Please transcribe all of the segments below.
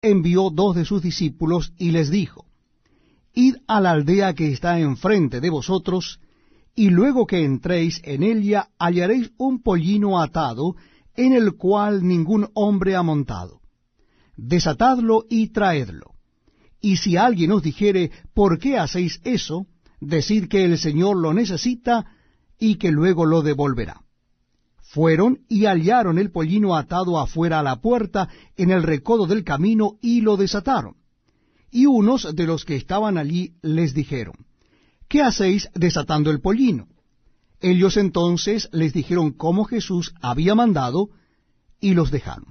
envió 2 de sus discípulos y les dijo: Id a la aldea que está enfrente de vosotros, y luego que entréis en ella hallaréis un pollino atado, en el cual ningún hombre ha montado. Desatadlo y traedlo. Y si alguien os dijere: ¿por qué hacéis eso?, decid que el Señor lo necesita y que luego lo devolverá. Fueron y hallaron el pollino atado afuera a la puerta, en el recodo del camino, y lo desataron. Y unos de los que estaban allí les dijeron: ¿qué hacéis desatando el pollino? Ellos entonces les dijeron cómo Jesús había mandado, y los dejaron.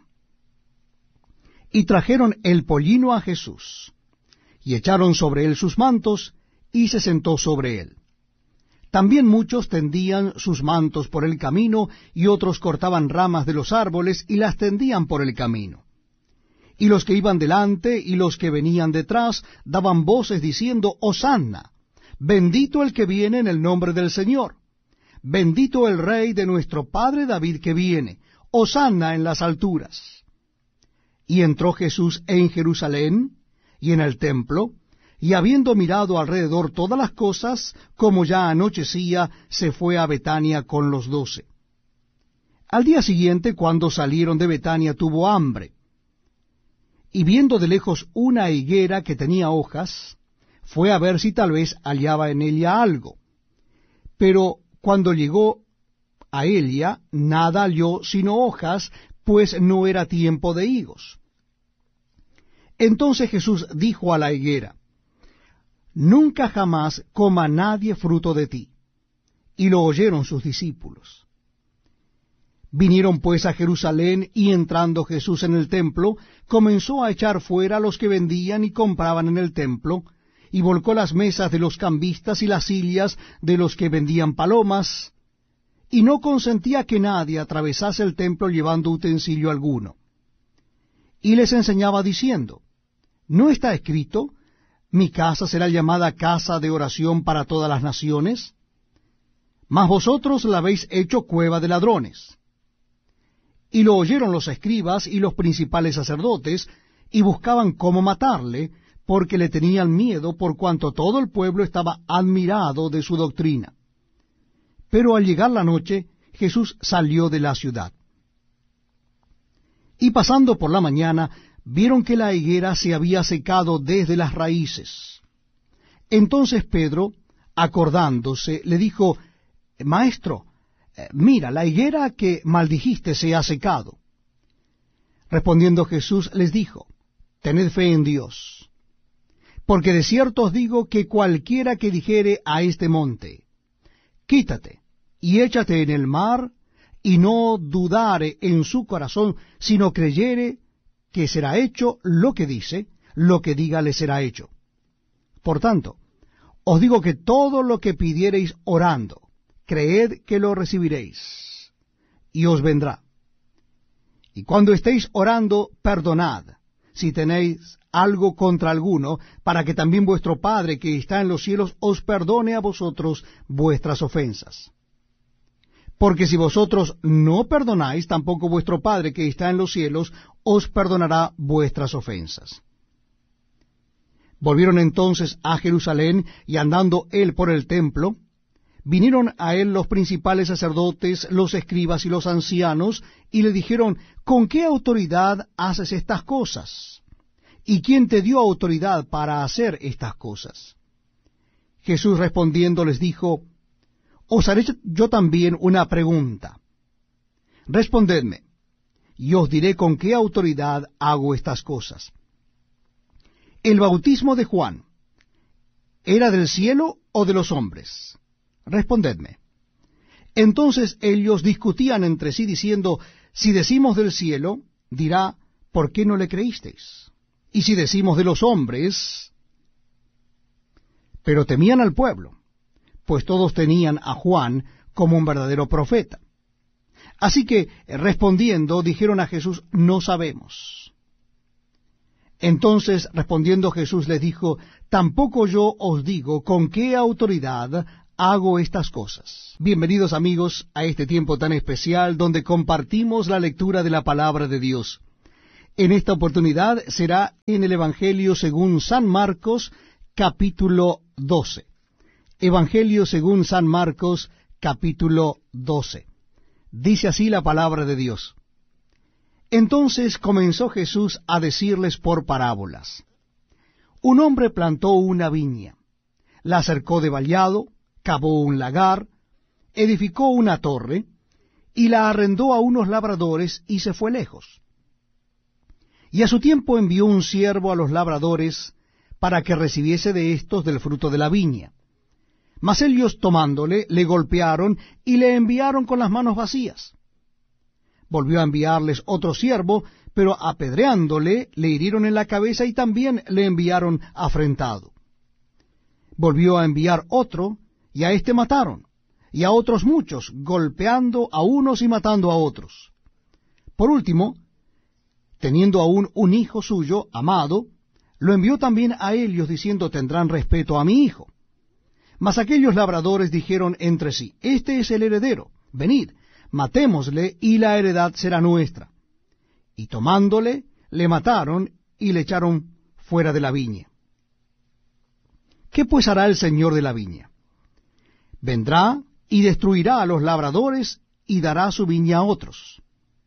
Y trajeron el pollino a Jesús, y echaron sobre él sus mantos, y se sentó sobre él. También muchos tendían sus mantos por el camino, y otros cortaban ramas de los árboles, y las tendían por el camino. Y los que iban delante y los que venían detrás daban voces diciendo: Hosanna, bendito el que viene en el nombre del Señor, bendito el Rey de nuestro Padre David que viene, Hosanna en las alturas. Y entró Jesús en Jerusalén y en el templo, y habiendo mirado alrededor todas las cosas, como ya anochecía, se fue a Betania con los 12. Al día siguiente, cuando salieron de Betania, tuvo hambre. Y viendo de lejos una higuera que tenía hojas, fue a ver si tal vez hallaba en ella algo. Pero cuando llegó a ella, nada halló sino hojas, pues no era tiempo de higos. Entonces Jesús dijo a la higuera: Nunca jamás coma nadie fruto de ti. Y lo oyeron sus discípulos. Vinieron pues a Jerusalén, y entrando Jesús en el templo, comenzó a echar fuera a los que vendían y compraban en el templo, y volcó las mesas de los cambistas y las sillas de los que vendían palomas, y no consentía que nadie atravesase el templo llevando utensilio alguno. Y les enseñaba diciendo: ¿no está escrito: mi casa será llamada casa de oración para todas las naciones? Mas vosotros la habéis hecho cueva de ladrones. Y lo oyeron los escribas y los principales sacerdotes, y buscaban cómo matarle, porque le tenían miedo, por cuanto todo el pueblo estaba admirado de su doctrina. Pero al llegar la noche, Jesús salió de la ciudad. Y pasando por la mañana, vieron que la higuera se había secado desde las raíces. Entonces Pedro, acordándose, le dijo: Maestro, mira, la higuera que maldijiste se ha secado. Respondiendo Jesús les dijo: Tened fe en Dios. Porque de cierto os digo que cualquiera que dijere a este monte: Quítate y échate en el mar, y no dudare en su corazón, sino creyere que será hecho lo que dice, lo que diga le será hecho. Por tanto, os digo que todo lo que pidiereis orando, creed que lo recibiréis, y os vendrá. Y cuando estéis orando, perdonad, si tenéis algo contra alguno, para que también vuestro Padre que está en los cielos os perdone a vosotros vuestras ofensas. Porque si vosotros no perdonáis, tampoco vuestro Padre que está en los cielos os perdonará vuestras ofensas. Volvieron entonces a Jerusalén, y andando él por el templo, vinieron a él los principales sacerdotes, los escribas y los ancianos, y le dijeron: ¿con qué autoridad haces estas cosas? ¿Y quién te dio autoridad para hacer estas cosas? Jesús respondiendo les dijo: os haré yo también una pregunta. Respondedme, y os diré con qué autoridad hago estas cosas. ¿El bautismo de Juan era del cielo o de los hombres? Respondedme. Entonces ellos discutían entre sí, diciendo: si decimos del cielo, dirá: ¿por qué no le creísteis? Y si decimos de los hombres... Pero temían al pueblo, pues todos tenían a Juan como un verdadero profeta. Así que, respondiendo, dijeron a Jesús: no sabemos. Entonces, respondiendo Jesús, les dijo: tampoco yo os digo con qué autoridad hago estas cosas. Bienvenidos, amigos, a este tiempo tan especial donde compartimos la lectura de la palabra de Dios. En esta oportunidad será en el Evangelio según San Marcos, capítulo 12. Evangelio según San Marcos, capítulo 12. Dice así la palabra de Dios. Entonces comenzó Jesús a decirles por parábolas. Un hombre plantó una viña, la cercó de vallado, cavó un lagar, edificó una torre, y la arrendó a unos labradores y se fue lejos. Y a su tiempo envió un siervo a los labradores para que recibiese de éstos del fruto de la viña. Mas ellos tomándole, le golpearon y le enviaron con las manos vacías. Volvió a enviarles otro siervo, pero apedreándole, le hirieron en la cabeza y también le enviaron afrentado. Volvió a enviar otro, y a éste mataron, y a otros muchos, golpeando a unos y matando a otros. Por último, teniendo aún un hijo suyo, amado, lo envió también a ellos, diciendo, tendrán respeto a mi hijo. Mas aquellos labradores dijeron entre sí, este es el heredero, venid, matémosle, y la heredad será nuestra. Y tomándole, le mataron, y le echaron fuera de la viña. ¿Qué pues hará el señor de la viña? Vendrá y destruirá a los labradores, y dará su viña a otros.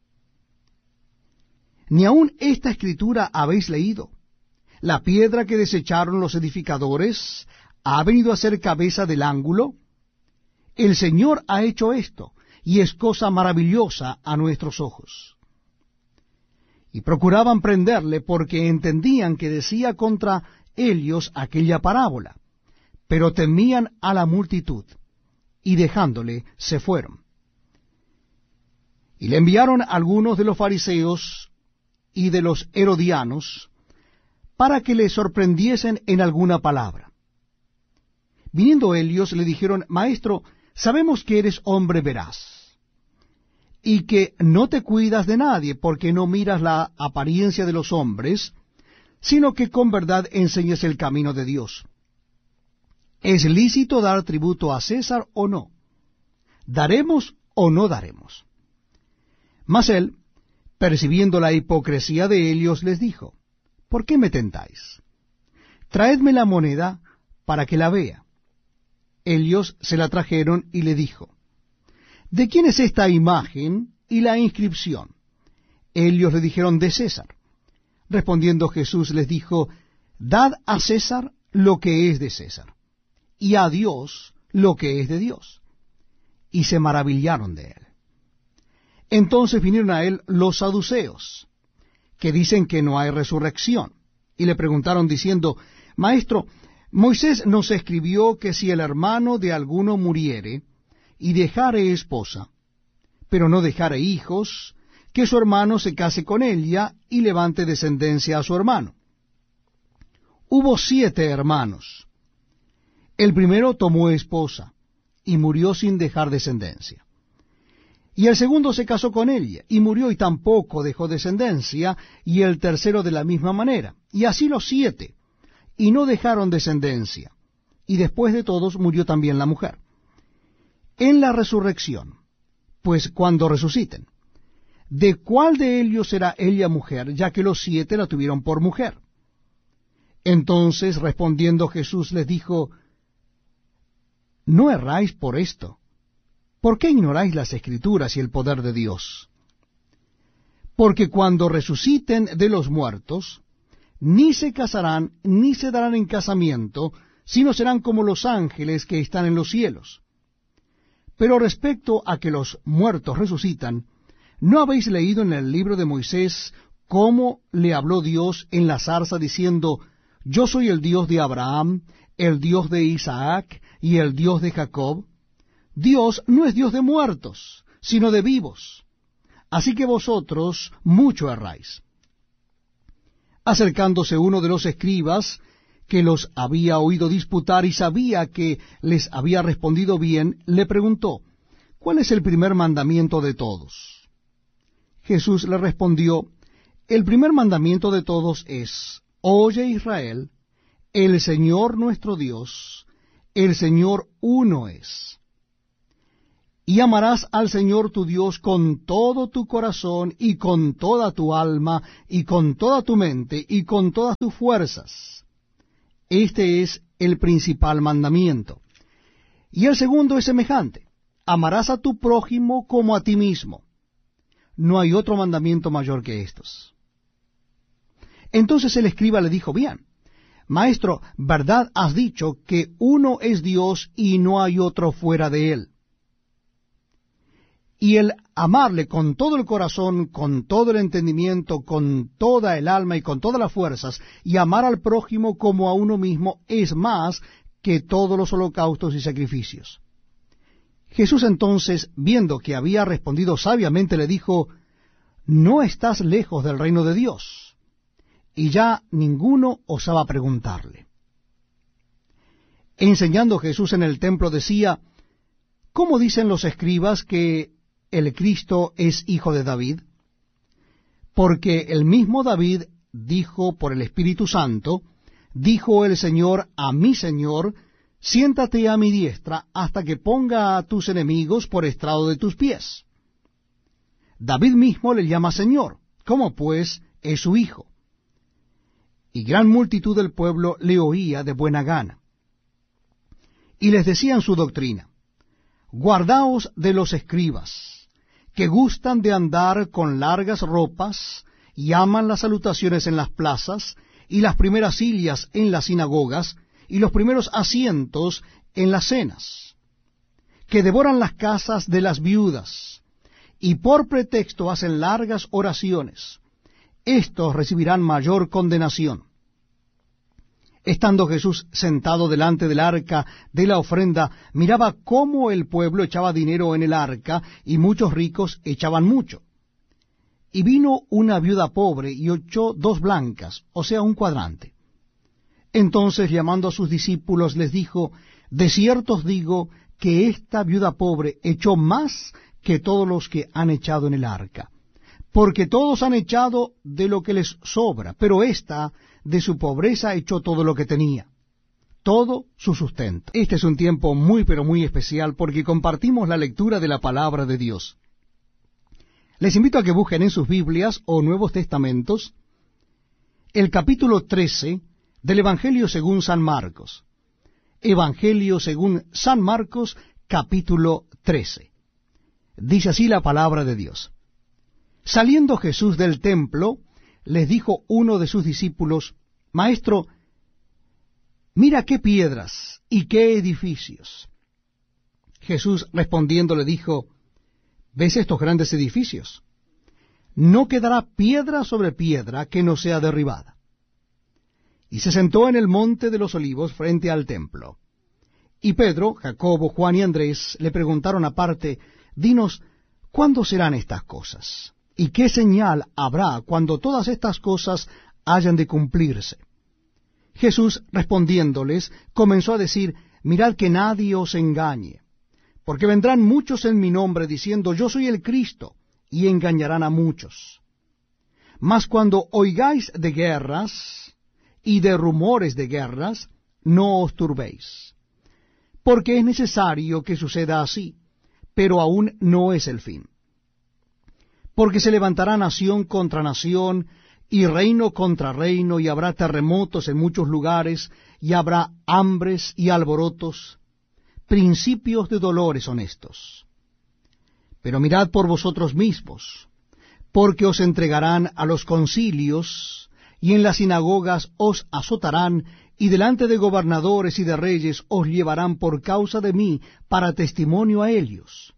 Ni aun esta escritura habéis leído. La piedra que desecharon los edificadores ha venido a ser cabeza del ángulo. El Señor ha hecho esto, y es cosa maravillosa a nuestros ojos. Y procuraban prenderle, porque entendían que decía contra ellos aquella parábola, pero temían a la multitud, y dejándole se fueron. Y le enviaron algunos de los fariseos y de los herodianos, para que le sorprendiesen en alguna palabra. Viniendo ellos le dijeron, Maestro, sabemos que eres hombre veraz, y que no te cuidas de nadie, porque no miras la apariencia de los hombres, sino que con verdad enseñas el camino de Dios. ¿Es lícito dar tributo a César o no? ¿Daremos o no daremos? Mas él, percibiendo la hipocresía de ellos, les dijo, ¿por qué me tentáis? Traedme la moneda para que la vea. Ellos se la trajeron y le dijo, ¿de quién es esta imagen y la inscripción? Ellos le dijeron, de César. Respondiendo Jesús les dijo, dad a César lo que es de César, y a Dios lo que es de Dios. Y se maravillaron de él. Entonces vinieron a él los saduceos, que dicen que no hay resurrección, y le preguntaron diciendo, Maestro, Moisés nos escribió que si el hermano de alguno muriere, y dejare esposa, pero no dejare hijos, que su hermano se case con ella, y levante descendencia a su hermano. Hubo 7 hermanos. El primero tomó esposa, y murió sin dejar descendencia. Y el segundo se casó con ella, y murió y tampoco dejó descendencia, y el tercero de la misma manera. Y así los 7, y no dejaron descendencia. Y después de todos murió también la mujer. En la resurrección, pues cuando resuciten, ¿de cuál de ellos será ella mujer, ya que los 7 la tuvieron por mujer? Entonces respondiendo Jesús les dijo, no erráis por esto. ¿Por qué ignoráis las Escrituras y el poder de Dios? Porque cuando resuciten de los muertos, ni se casarán, ni se darán en casamiento, sino serán como los ángeles que están en los cielos. Pero respecto a que los muertos resucitan, ¿no habéis leído en el libro de Moisés cómo le habló Dios en la zarza diciendo, yo soy el Dios de Abraham, el Dios de Isaac y el Dios de Jacob? Dios no es Dios de muertos, sino de vivos. Así que vosotros mucho erráis. Acercándose uno de los escribas, que los había oído disputar y sabía que les había respondido bien, le preguntó, ¿cuál es el primer mandamiento de todos? Jesús le respondió, el primer mandamiento de todos es, oye Israel, el Señor nuestro Dios, el Señor uno es. y amarás al Señor tu Dios con todo tu corazón, y con toda tu alma, y con toda tu mente, y con todas tus fuerzas. Este es el principal mandamiento. Y el segundo es semejante: amarás a tu prójimo como a ti mismo. No hay otro mandamiento mayor que estos. Entonces el escriba le dijo: bien, Maestro, verdad has dicho que uno es Dios y no hay otro fuera de él. Y el amarle con todo el corazón, con todo el entendimiento, con toda el alma y con todas las fuerzas, y amar al prójimo como a uno mismo, es más que todos los holocaustos y sacrificios. Jesús entonces, viendo que había respondido sabiamente, le dijo: no estás lejos del reino de Dios. Y ya ninguno osaba preguntarle. Enseñando Jesús en el templo decía: ¿cómo dicen los escribas que el Cristo es hijo de David? Porque el mismo David dijo por el Espíritu Santo: dijo el Señor a mi Señor, siéntate a mi diestra hasta que ponga a tus enemigos por estrado de tus pies. David mismo le llama Señor, ¿cómo pues es su hijo? Y gran multitud del pueblo le oía de buena gana. Y les decían su doctrina: guardaos de los escribas, que gustan de andar con largas ropas, y aman las salutaciones en las plazas, y las primeras sillas en las sinagogas, y los primeros asientos en las cenas, que devoran las casas de las viudas, y por pretexto hacen largas oraciones. Estos recibirán mayor condenación. Estando Jesús sentado delante del arca de la ofrenda, miraba cómo el pueblo echaba dinero en el arca, y muchos ricos echaban mucho. Y vino una viuda pobre, y echó 2 blancas, o sea, un cuadrante. Entonces, llamando a sus discípulos, les dijo: de cierto os digo que esta viuda pobre echó más que todos los que han echado en el arca. Porque todos han echado de lo que les sobra, pero ésta de su pobreza echó todo lo que tenía, todo su sustento. Este es un tiempo muy pero muy especial, porque compartimos la lectura de la palabra de Dios. Les invito a que busquen en sus Biblias o Nuevos Testamentos el capítulo 13 del Evangelio según San Marcos. Evangelio según San Marcos, capítulo 13. Dice así la palabra de Dios: saliendo Jesús del templo, les dijo uno de sus discípulos: Maestro, mira qué piedras y qué edificios. Jesús respondiendo le dijo: ¿ves estos grandes edificios? No quedará piedra sobre piedra que no sea derribada. Y se sentó en el monte de los olivos frente al templo. Y Pedro, Jacobo, Juan y Andrés le preguntaron aparte: dinos, ¿cuándo serán estas cosas? ¿Y qué señal habrá cuando todas estas cosas hayan de cumplirse? Jesús, respondiéndoles, comenzó a decir: mirad que nadie os engañe, porque vendrán muchos en mi nombre diciendo: yo soy el Cristo, y engañarán a muchos. Mas cuando oigáis de guerras y de rumores de guerras, no os turbéis, porque es necesario que suceda así, pero aún no es el fin. Porque se levantará nación contra nación, y reino contra reino, y habrá terremotos en muchos lugares, y habrá hambres y alborotos, principios de dolores son estos. Pero mirad por vosotros mismos, porque os entregarán a los concilios, y en las sinagogas os azotarán, y delante de gobernadores y de reyes os llevarán por causa de mí, para testimonio a ellos.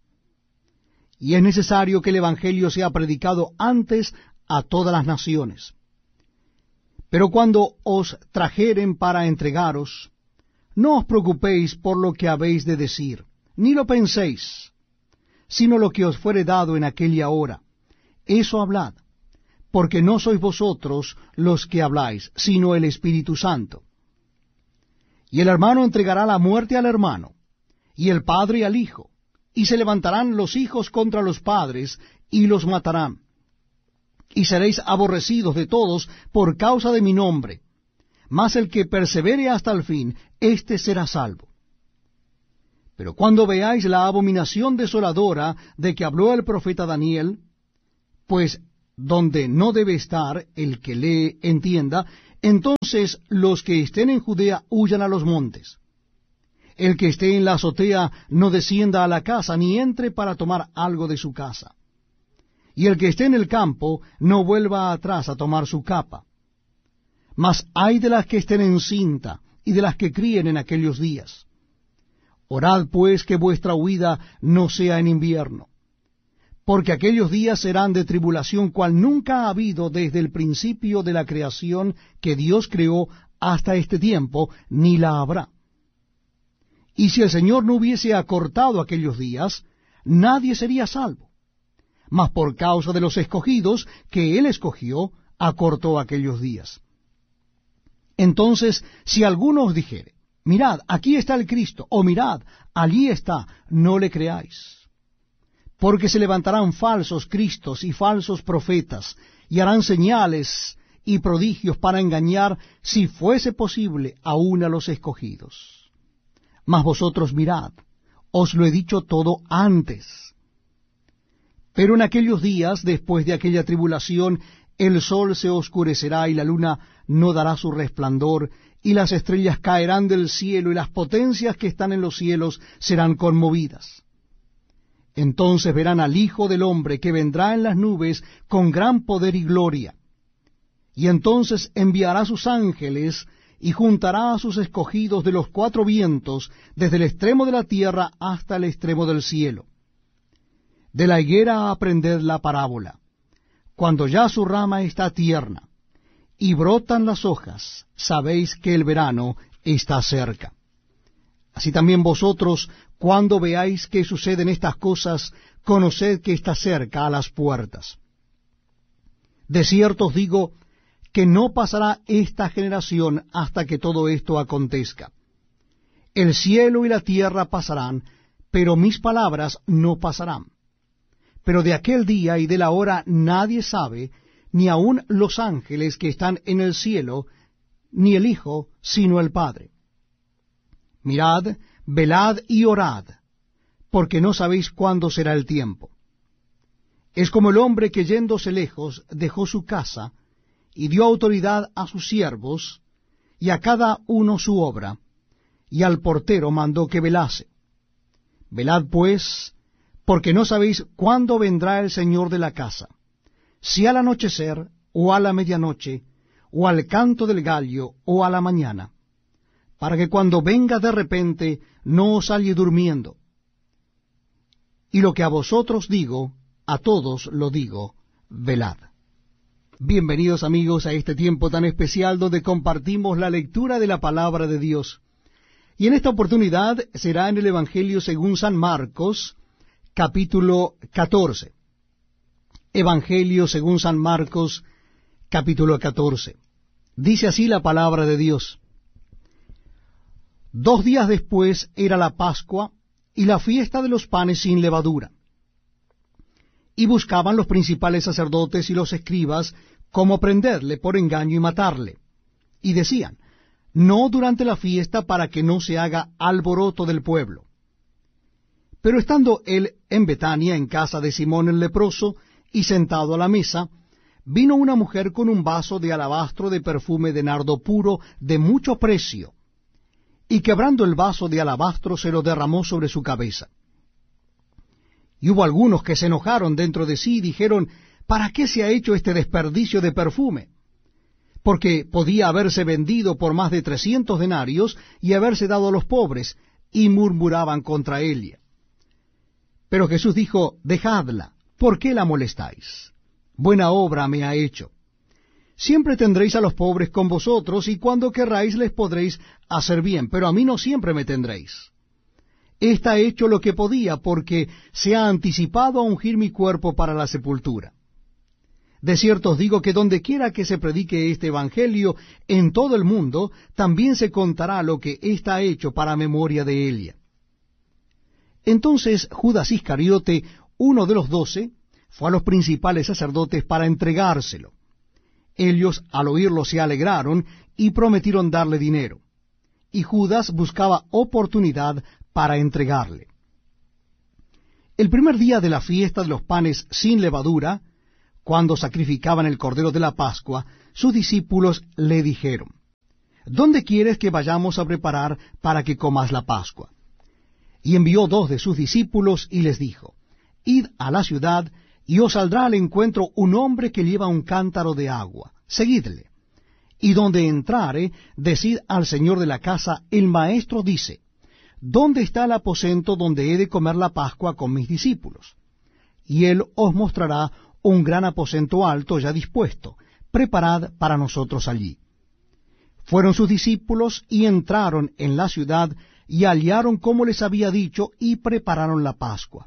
Y es necesario que el Evangelio sea predicado antes a todas las naciones. Pero cuando os trajeren para entregaros, no os preocupéis por lo que habéis de decir, ni lo penséis, sino lo que os fuere dado en aquella hora. Eso hablad, porque no sois vosotros los que habláis, sino el Espíritu Santo. Y el hermano entregará la muerte al hermano, y el padre al hijo, y se levantarán los hijos contra los padres, y los matarán. Y seréis aborrecidos de todos por causa de mi nombre, mas el que persevere hasta el fin, éste será salvo. Pero cuando veáis la abominación desoladora de que habló el profeta Daniel, pues donde no debe estar el que lee entienda, entonces los que estén en Judea huyan a los montes. El que esté en la azotea no descienda a la casa, ni entre para tomar algo de su casa. Y el que esté en el campo no vuelva atrás a tomar su capa. Mas ay de las que estén en cinta, y de las que críen en aquellos días. Orad pues que vuestra huida no sea en invierno, porque aquellos días serán de tribulación cual nunca ha habido desde el principio de la creación que Dios creó hasta este tiempo, ni la habrá. Y si el Señor no hubiese acortado aquellos días, nadie sería salvo. Mas por causa de los escogidos que Él escogió, acortó aquellos días. Entonces, si alguno os dijere, mirad, aquí está el Cristo, o mirad, allí está, no le creáis. Porque se levantarán falsos cristos y falsos profetas, y harán señales y prodigios para engañar, si fuese posible, aun a los escogidos. Mas vosotros mirad, os lo he dicho todo antes. Pero en aquellos días, después de aquella tribulación, el sol se oscurecerá y la luna no dará su resplandor, y las estrellas caerán del cielo, y las potencias que están en los cielos serán conmovidas. Entonces verán al Hijo del Hombre que vendrá en las nubes con gran poder y gloria. Y entonces enviará sus ángeles y juntará a sus escogidos de los cuatro vientos, desde el extremo de la tierra hasta el extremo del cielo. De la higuera aprended la parábola. Cuando ya su rama está tierna y brotan las hojas, sabéis que el verano está cerca. Así también vosotros, cuando veáis que suceden estas cosas, conoced que está cerca a las puertas. De cierto os digo que no pasará esta generación hasta que todo esto acontezca. El cielo y la tierra pasarán, pero mis palabras no pasarán. Pero de aquel día y de la hora nadie sabe, ni aun los ángeles que están en el cielo, ni el Hijo, sino el Padre. Mirad, velad y orad, porque no sabéis cuándo será el tiempo. Es como el hombre que yéndose lejos dejó su casa, y dio autoridad a sus siervos, y a cada uno su obra, y al portero mandó que velase. Velad pues, porque no sabéis cuándo vendrá el Señor de la casa, si al anochecer, o a la medianoche, o al canto del gallo, o a la mañana, para que cuando venga de repente no os halle durmiendo. Y lo que a vosotros digo, a todos lo digo, velad. Bienvenidos amigos a este tiempo tan especial donde compartimos la lectura de la palabra de Dios. Y en esta oportunidad será en el Evangelio según San Marcos, capítulo 14. Evangelio según San Marcos, capítulo 14. Dice así la palabra de Dios. 2 días después era la Pascua y la fiesta de los panes sin levadura. Y buscaban los principales sacerdotes y los escribas cómo prenderle por engaño y matarle. Y decían, no durante la fiesta para que no se haga alboroto del pueblo. Pero estando él en Betania, en casa de Simón el leproso, y sentado a la mesa, vino una mujer con un vaso de alabastro de perfume de nardo puro de mucho precio, y quebrando el vaso de alabastro se lo derramó sobre su cabeza. Y hubo algunos que se enojaron dentro de sí y dijeron, ¿para qué se ha hecho este desperdicio de perfume? Porque podía haberse vendido por más de 300 denarios y haberse dado a los pobres, y murmuraban contra ella. Pero Jesús dijo, dejadla, ¿por qué la molestáis? Buena obra me ha hecho. Siempre tendréis a los pobres con vosotros, y cuando querráis les podréis hacer bien, pero a mí no siempre me tendréis. Esta ha hecho lo que podía, porque se ha anticipado a ungir mi cuerpo para la sepultura. De cierto os digo que donde quiera que se predique este evangelio en todo el mundo, también se contará lo que ésta ha hecho para memoria de ella. Entonces Judas Iscariote, uno de los 12, fue a los principales sacerdotes para entregárselo. Ellos al oírlo se alegraron y prometieron darle dinero. Y Judas buscaba oportunidad para entregarle. El primer día de la fiesta de los panes sin levadura, cuando sacrificaban el cordero de la Pascua, sus discípulos le dijeron: ¿Dónde quieres que vayamos a preparar para que comas la Pascua? Y envió 2 de sus discípulos y les dijo: Id a la ciudad, y os saldrá al encuentro un hombre que lleva un cántaro de agua. Seguidle. Y donde entrare, decid al señor de la casa: el maestro dice, ¿dónde está el aposento donde he de comer la Pascua con mis discípulos? Y él os mostrará un gran aposento alto ya dispuesto. Preparad para nosotros allí. Fueron sus discípulos y entraron en la ciudad y hallaron como les había dicho y prepararon la Pascua.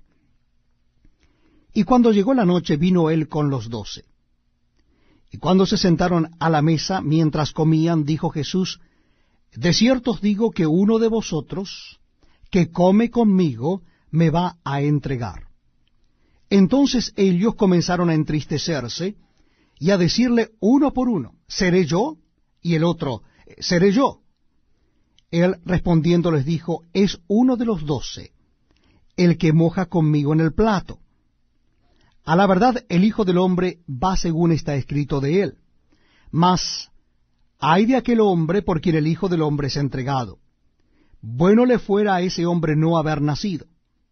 Y cuando llegó la noche vino él con los 12. Y cuando se sentaron a la mesa mientras comían, dijo Jesús: De cierto os digo que uno de vosotros que come conmigo me va a entregar. Entonces ellos comenzaron a entristecerse y a decirle uno por uno: ¿Seré yo? Y el otro: ¿Seré yo? Él respondiendo les dijo: Es uno de los 12, el que moja conmigo en el plato. A la verdad, el Hijo del Hombre va según está escrito de él. Mas ay de aquel hombre por quien el Hijo del Hombre es entregado. Bueno le fuera a ese hombre no haber nacido.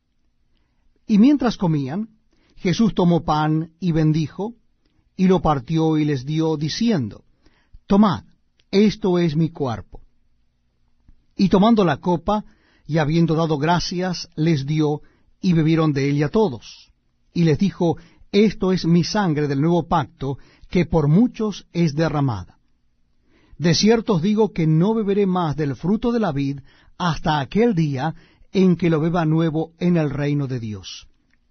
Y mientras comían, Jesús tomó pan y bendijo, y lo partió y les dio, diciendo: Tomad, esto es mi cuerpo. Y tomando la copa, y habiendo dado gracias, les dio, y bebieron de ella todos. Y les dijo: Esto es mi sangre del nuevo pacto, que por muchos es derramada. De cierto os digo que no beberé más del fruto de la vid hasta aquel día en que lo beba nuevo en el reino de Dios.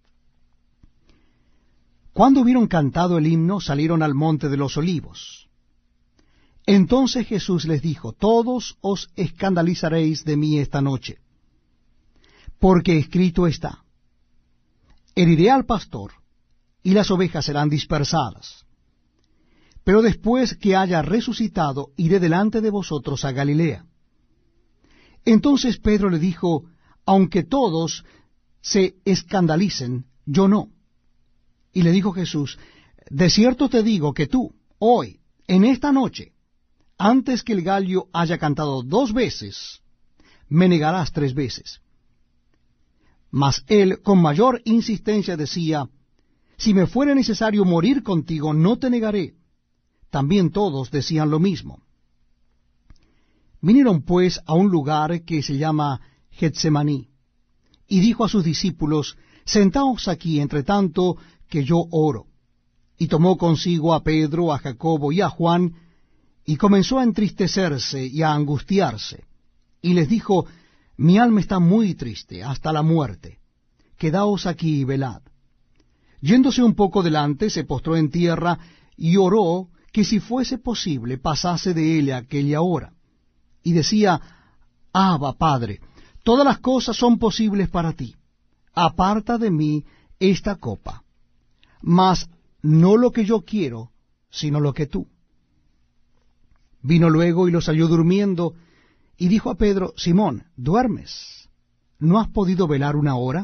Cuando hubieron cantado el himno, salieron al monte de los olivos. Entonces Jesús les dijo: Todos os escandalizaréis de mí esta noche, porque escrito está: Heriré al pastor, y las ovejas serán dispersadas. Pero después que haya resucitado, iré delante de vosotros a Galilea. Entonces Pedro le dijo: Aunque todos se escandalicen, yo no. Y le dijo Jesús: De cierto te digo que tú, hoy, en esta noche, antes que el gallo haya cantado 2 veces, me negarás 3 veces. Mas él con mayor insistencia decía: Si me fuera necesario morir contigo, no te negaré. También todos decían lo mismo. Vinieron pues a un lugar que se llama Getsemaní, y dijo a sus discípulos: Sentaos aquí entre tanto que yo oro. Y tomó consigo a Pedro, a Jacobo y a Juan, y comenzó a entristecerse y a angustiarse. Y les dijo: Mi alma está muy triste hasta la muerte. Quedaos aquí y velad. Yéndose un poco delante, se postró en tierra y oró que si fuese posible pasase de él aquella hora. Y decía: Abba, Padre, todas las cosas son posibles para ti. Aparta de mí esta copa. Mas no lo que yo quiero, sino lo que tú. Vino luego y los halló durmiendo, y dijo a Pedro: Simón, ¿duermes? ¿No has podido velar 1 hora?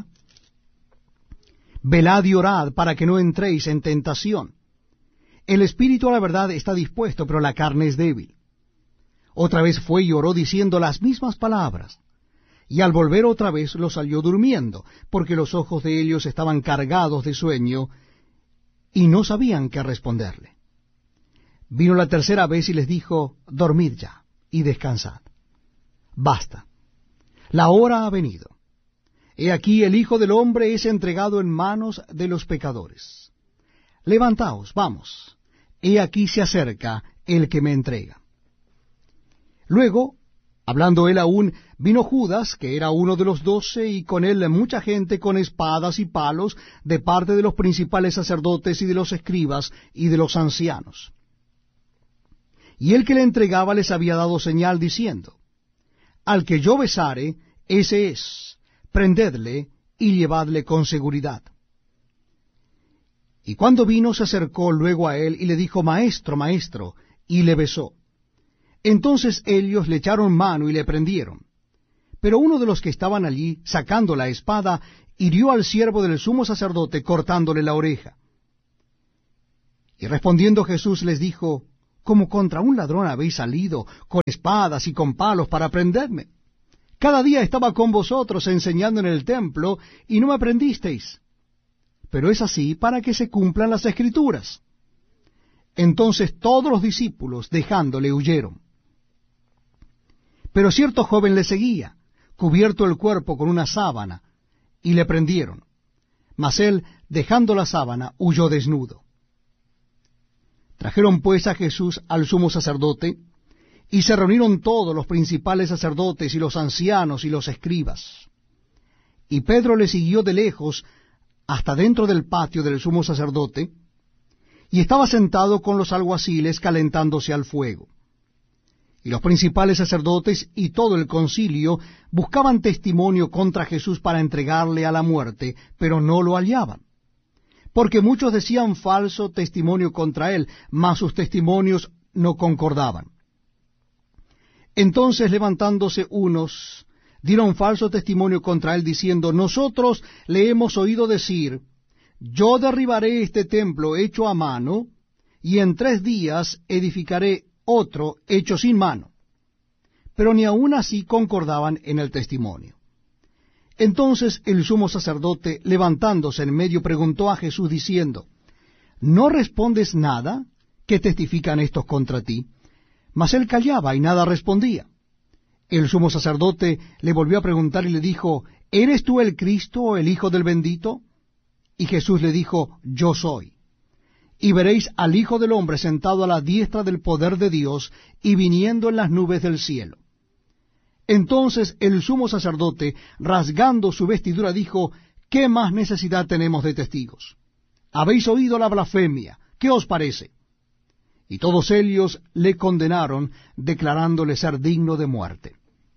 Velad y orad para que no entréis en tentación. El espíritu a la verdad está dispuesto, pero la carne es débil. Otra vez fue y oró diciendo las mismas palabras. Y al volver otra vez los halló durmiendo, porque los ojos de ellos estaban cargados de sueño, y no sabían qué responderle. Vino la tercera vez y les dijo: Dormid ya, y descansad. Basta, la hora ha venido. He aquí el Hijo del Hombre es entregado en manos de los pecadores. Levantaos, vamos, he aquí se acerca el que me entrega. Luego, hablando él aún, vino Judas, que era uno de los 12, y con él mucha gente con espadas y palos, de parte de los principales sacerdotes y de los escribas y de los ancianos. Y el que le entregaba les había dado señal, diciendo: Al que yo besare, ese es, prendedle y llevadle con seguridad. Y cuando vino, se acercó luego a él y le dijo: Maestro, maestro, y le besó. Entonces ellos le echaron mano y le prendieron. Pero uno de los que estaban allí, sacando la espada, hirió al siervo del sumo sacerdote, cortándole la oreja. Y respondiendo Jesús les dijo, como contra un ladrón habéis salido, con espadas y con palos para prenderme. Cada día estaba con vosotros enseñando en el templo, y no me prendisteis. Pero es así para que se cumplan las Escrituras. Entonces todos los discípulos, dejándole, huyeron. Pero cierto joven le seguía, cubierto el cuerpo con una sábana, y le prendieron. Mas él, dejando la sábana, huyó desnudo. Trajeron pues a Jesús al sumo sacerdote, y se reunieron todos los principales sacerdotes y los ancianos y los escribas. Y Pedro le siguió de lejos hasta dentro del patio del sumo sacerdote, y estaba sentado con los alguaciles calentándose al fuego. Y los principales sacerdotes y todo el concilio buscaban testimonio contra Jesús para entregarle a la muerte, pero no lo hallaban. Porque muchos decían falso testimonio contra él, mas sus testimonios no concordaban. Entonces, levantándose unos, dieron falso testimonio contra él, diciendo, nosotros le hemos oído decir, yo derribaré este templo hecho a mano, y en 3 días edificaré otro hecho sin mano. Pero ni aun así concordaban en el testimonio. Entonces el sumo sacerdote, levantándose en medio, preguntó a Jesús, diciendo, ¿no respondes nada? ¿Qué testifican estos contra ti? Mas él callaba y nada respondía. El sumo sacerdote le volvió a preguntar y le dijo, ¿eres tú el Cristo, el Hijo del bendito? Y Jesús le dijo, yo soy. Y veréis al Hijo del hombre sentado a la diestra del poder de Dios y viniendo en las nubes del cielo. Entonces el sumo sacerdote, rasgando su vestidura, dijo, ¿qué más necesidad tenemos de testigos? Habéis oído la blasfemia, ¿qué os parece? Y todos ellos le condenaron, declarándole ser digno de muerte.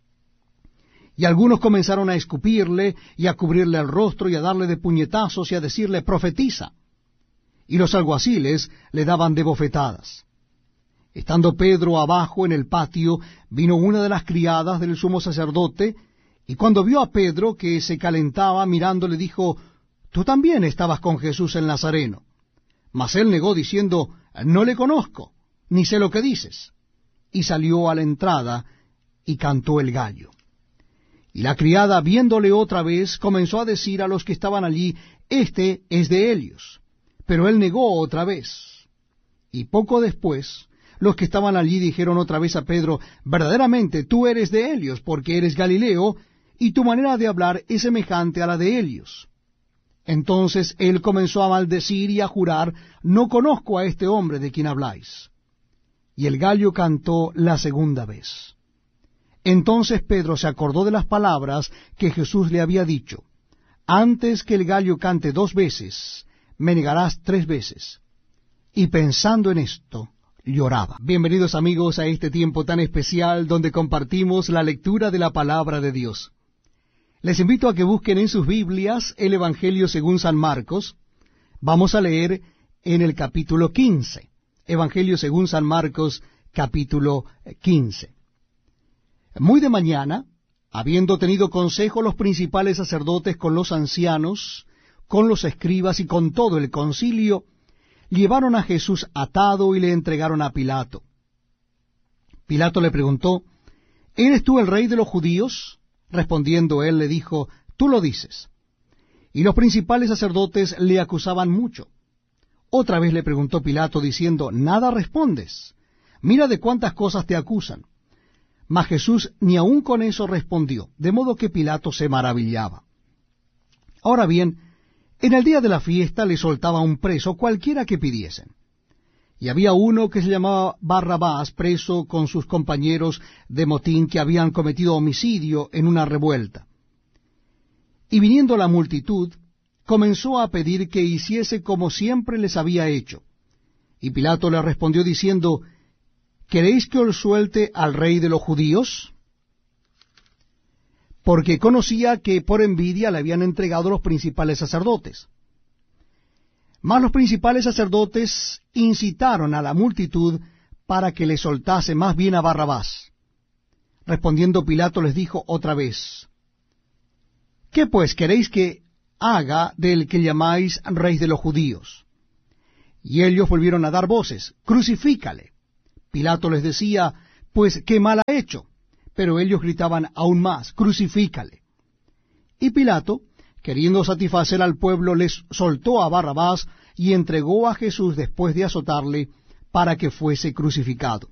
Y algunos comenzaron a escupirle, y a cubrirle el rostro, y a darle de puñetazos, y a decirle, profetiza. Y los alguaciles le daban de bofetadas. Estando Pedro abajo en el patio, vino una de las criadas del sumo sacerdote, y cuando vio a Pedro que se calentaba mirando, le dijo, tú también estabas con Jesús el Nazareno. Mas él negó diciendo, no le conozco, ni sé lo que dices. Y salió a la entrada, y cantó el gallo. Y la criada, viéndole otra vez, comenzó a decir a los que estaban allí, este es de ellos. Pero él negó otra vez. Y poco después, los que estaban allí dijeron otra vez a Pedro, verdaderamente tú eres de ellos, porque eres Galileo, y tu manera de hablar es semejante a la de ellos. Entonces él comenzó a maldecir y a jurar, no conozco a este hombre de quien habláis. Y el gallo cantó la segunda vez. Entonces Pedro se acordó de las palabras que Jesús le había dicho, antes que el gallo cante 2 veces, me negarás 3 veces. Y pensando en esto, lloraba. Bienvenidos amigos a este tiempo tan especial donde compartimos la lectura de la palabra de Dios. Les invito a que busquen en sus Biblias el Evangelio según San Marcos. Vamos a leer en el capítulo 15. Evangelio según San Marcos, capítulo 15. Muy de mañana, habiendo tenido consejo los principales sacerdotes con los ancianos, con los escribas y con todo el concilio, llevaron a Jesús atado y le entregaron a Pilato. Pilato le preguntó, ¿eres tú el rey de los judíos? Respondiendo él le dijo, tú lo dices. Y los principales sacerdotes le acusaban mucho. Otra vez le preguntó Pilato diciendo, ¿nada respondes? Mira de cuántas cosas te acusan. Mas Jesús ni aun con eso respondió, de modo que Pilato se maravillaba. Ahora bien, en el día de la fiesta le soltaba un preso cualquiera que pidiesen. Y había uno que se llamaba Barrabás, preso con sus compañeros de motín que habían cometido homicidio en una revuelta. Y viniendo la multitud, comenzó a pedir que hiciese como siempre les había hecho. Y Pilato le respondió diciendo, ¿queréis que os suelte al rey de los judíos? Porque conocía que por envidia le habían entregado los principales sacerdotes. Mas los principales sacerdotes incitaron a la multitud para que le soltase más bien a Barrabás, Respondiendo Pilato les dijo otra vez: ¿Qué pues queréis que haga del que llamáis rey de los judíos? Y ellos volvieron a dar voces: Crucifícale. Pilato les decía: Pues qué mal ha hecho. Pero ellos gritaban aún más: Crucifícale. Y Pilato, queriendo satisfacer al pueblo, les soltó a Barrabás y entregó a Jesús después de azotarle para que fuese crucificado.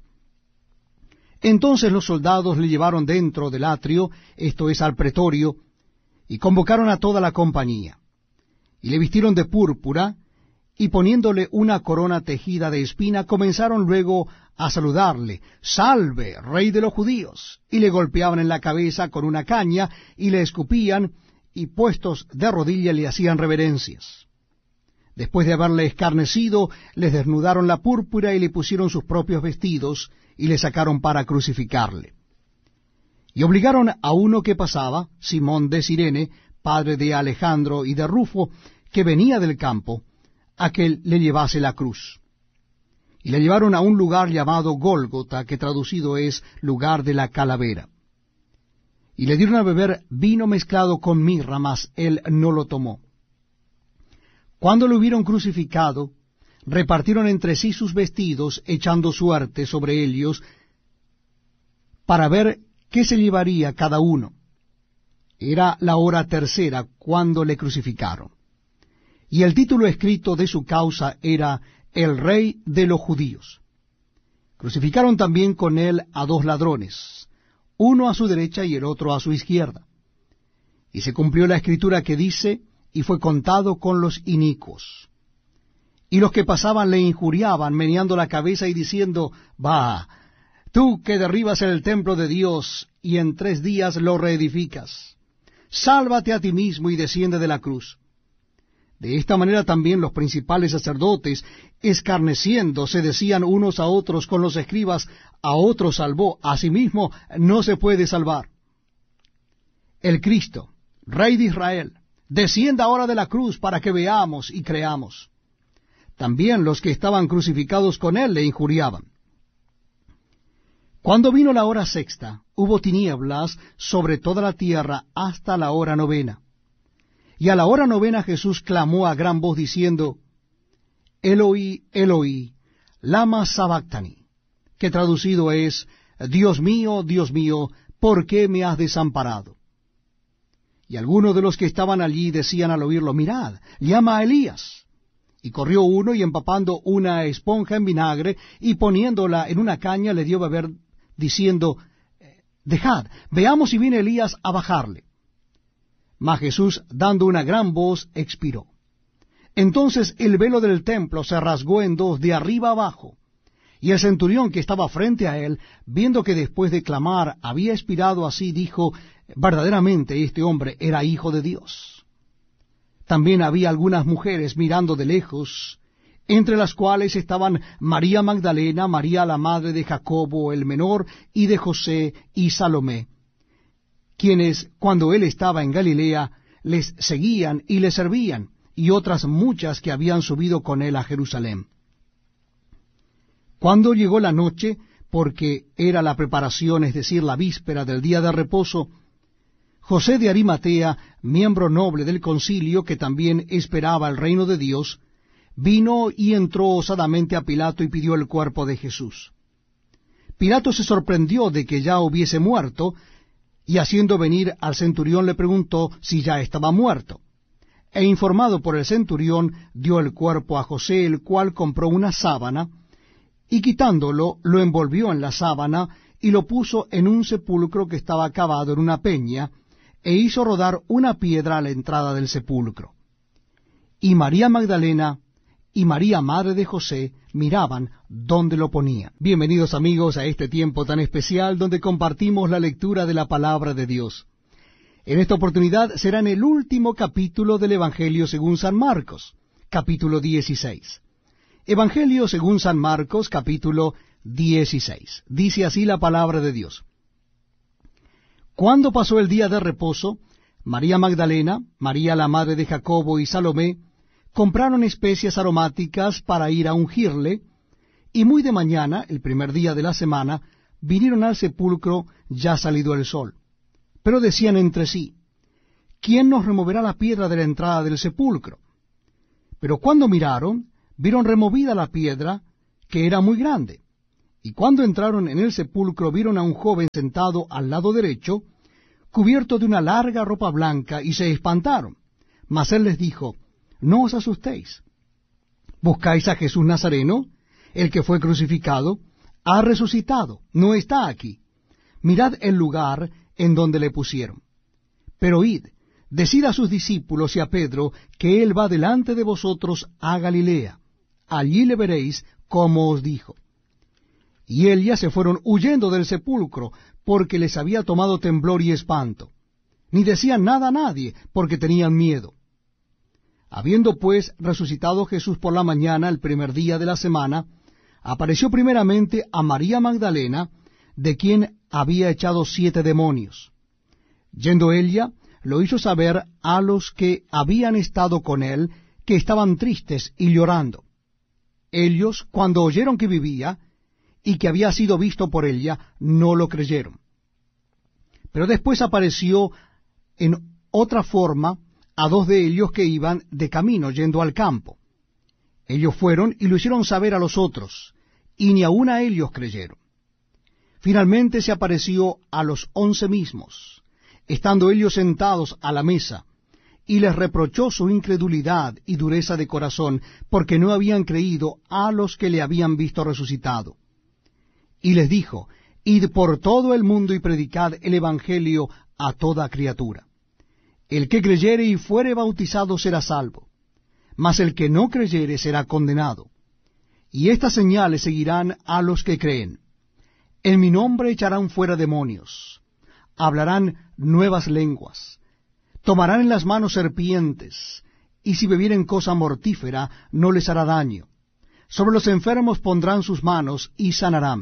Entonces los soldados le llevaron dentro del atrio, esto es, al pretorio, y convocaron a toda la compañía. Y le vistieron de púrpura, y poniéndole una corona tejida de espina, comenzaron luego a saludarle: Salve, rey de los judíos. Y le golpeaban en la cabeza con una caña, y le escupían, y puestos de rodilla le hacían reverencias. Después de haberle escarnecido, les desnudaron la púrpura y le pusieron sus propios vestidos, y le sacaron para crucificarle. Y obligaron a uno que pasaba, Simón de Cirene, padre de Alejandro y de Rufo, que venía del campo, a que le llevase la cruz. Y le llevaron a un lugar llamado Gólgota, que traducido es lugar de la calavera. Y le dieron a beber vino mezclado con mirra, mas él no lo tomó. Cuando lo hubieron crucificado, repartieron entre sí sus vestidos, echando suerte sobre ellos, para ver qué se llevaría cada uno. Era la hora tercera cuando le crucificaron. Y el título escrito de su causa era El Rey de los Judíos. Crucificaron también con él a 2 ladrones, uno a su derecha y el otro a su izquierda. Y se cumplió la escritura que dice: y fue contado con los inicuos. Y los que pasaban le injuriaban, meneando la cabeza y diciendo: Va, tú que derribas el templo de Dios, y en 3 días lo reedificas, sálvate a ti mismo y desciende de la cruz. De esta manera también los principales sacerdotes, escarneciendo, se decían unos a otros con los escribas: a otro salvó, a sí mismo no se puede salvar. El Cristo, Rey de Israel, descienda ahora de la cruz para que veamos y creamos. También los que estaban crucificados con él le injuriaban. Cuando vino la hora sexta, hubo tinieblas sobre toda la tierra hasta la hora 9. Y a la hora 9 Jesús clamó a gran voz diciendo: Eloi, Eloi, lama sabactani, que traducido es: Dios mío, ¿por qué me has desamparado? Y algunos de los que estaban allí decían al oírlo: Mirad, llama a Elías. Y corrió uno, y empapando una esponja en vinagre, y poniéndola en una caña, le dio a beber, diciendo: Dejad, veamos si viene Elías a bajarle. Mas Jesús, dando una gran voz, expiró. Entonces el velo del templo se rasgó en 2, de arriba abajo. Y el centurión que estaba frente a él, viendo que después de clamar había expirado así, dijo: verdaderamente este hombre era hijo de Dios. También había algunas mujeres mirando de lejos, entre las cuales estaban María Magdalena, María la madre de Jacobo el menor, y de José y Salomé, quienes, cuando él estaba en Galilea, les seguían y le servían, y otras muchas que habían subido con él a Jerusalén. Cuando llegó la noche, porque era la preparación, es decir, la víspera del día de reposo, José de Arimatea, miembro noble del concilio, que también esperaba el reino de Dios, vino y entró osadamente a Pilato y pidió el cuerpo de Jesús. Pilato se sorprendió de que ya hubiese muerto, y haciendo venir al centurión le preguntó si ya estaba muerto. E informado por el centurión, dio el cuerpo a José, el cual compró una sábana, y quitándolo, lo envolvió en la sábana, y lo puso en un sepulcro que estaba cavado en una peña, e hizo rodar una piedra a la entrada del sepulcro. Y María Magdalena y María, madre de José, miraban dónde lo ponían. Bienvenidos amigos a este tiempo tan especial donde compartimos la lectura de la palabra de Dios. En esta oportunidad será en el último capítulo del Evangelio según San Marcos, capítulo 16. Evangelio según San Marcos, capítulo 16. Dice así la palabra de Dios. Cuando pasó el día de reposo, María Magdalena, María la madre de Jacobo y Salomé compraron especias aromáticas para ir a ungirle, y muy de mañana, el primer día de la semana, vinieron al sepulcro ya salido el sol. Pero decían entre sí, ¿quién nos removerá la piedra de la entrada del sepulcro? Pero cuando miraron, vieron removida la piedra, que era muy grande. Y cuando entraron en el sepulcro, vieron a un joven sentado al lado derecho, cubierto de una larga ropa blanca, y se espantaron. Mas él les dijo, no os asustéis. ¿Buscáis a Jesús Nazareno, el que fue crucificado? Ha resucitado, no está aquí. Mirad el lugar en donde le pusieron. Pero id, decid a sus discípulos y a Pedro que él va delante de vosotros a Galilea. Allí le veréis como os dijo. Y ellas se fueron huyendo del sepulcro, porque les había tomado temblor y espanto. Ni decían nada a nadie, porque tenían miedo. Habiendo pues resucitado Jesús por la mañana, el primer día de la semana, apareció primeramente a María Magdalena, de quien había echado 7 demonios. Yendo ella, lo hizo saber a los que habían estado con él, que estaban tristes y llorando. Ellos, cuando oyeron que vivía, y que había sido visto por ella, no lo creyeron. Pero después apareció en otra forma a 2 de ellos que iban de camino yendo al campo. Ellos fueron y lo hicieron saber a los otros, y ni aun a ellos creyeron. Finalmente se apareció a los 11 mismos, estando ellos sentados a la mesa, y les reprochó su incredulidad y dureza de corazón, porque no habían creído a los que le habían visto resucitado. Y les dijo, id por todo el mundo y predicad el Evangelio a toda criatura. El que creyere y fuere bautizado será salvo, mas el que no creyere será condenado. Y estas señales seguirán a los que creen. En mi nombre echarán fuera demonios, hablarán nuevas lenguas, tomarán en las manos serpientes, y si bebieren cosa mortífera no les hará daño. Sobre los enfermos pondrán sus manos y sanarán.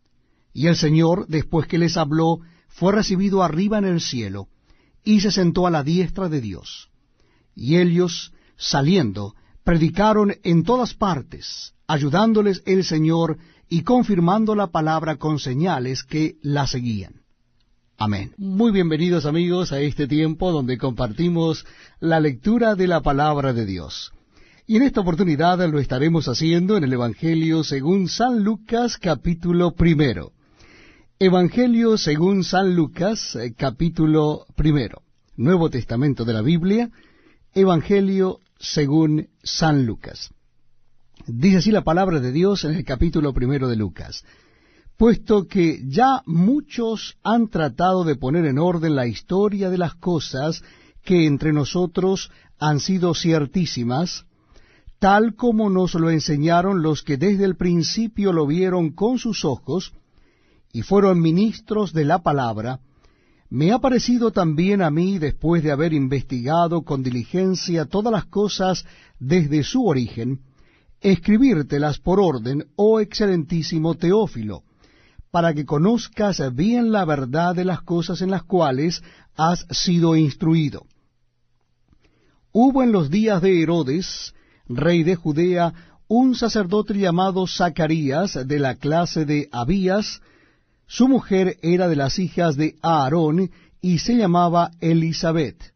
Y el Señor, después que les habló, fue recibido arriba en el cielo, y se sentó a la diestra de Dios. Y ellos, saliendo, predicaron en todas partes, ayudándoles el Señor y confirmando la palabra con señales que la seguían. Amén. Muy bienvenidos amigos a este tiempo donde compartimos la lectura de la palabra de Dios. Y en esta oportunidad lo estaremos haciendo en el Evangelio según San Lucas, capítulo 1. Evangelio según San Lucas, capítulo 1. Nuevo Testamento de la Biblia, Evangelio según San Lucas. Dice así la palabra de Dios en el capítulo 1 de Lucas. Puesto que ya muchos han tratado de poner en orden la historia de las cosas que entre nosotros han sido ciertísimas, tal como nos lo enseñaron los que desde el principio lo vieron con sus ojos, y fueron ministros de la palabra, me ha parecido también a mí, después de haber investigado con diligencia todas las cosas desde su origen, escribírtelas por orden, oh excelentísimo Teófilo, para que conozcas bien la verdad de las cosas en las cuales has sido instruido. Hubo en los días de Herodes, rey de Judea, un sacerdote llamado Zacarías, de la clase de Abías. Su mujer era de las hijas de Aarón, y se llamaba Elisabet.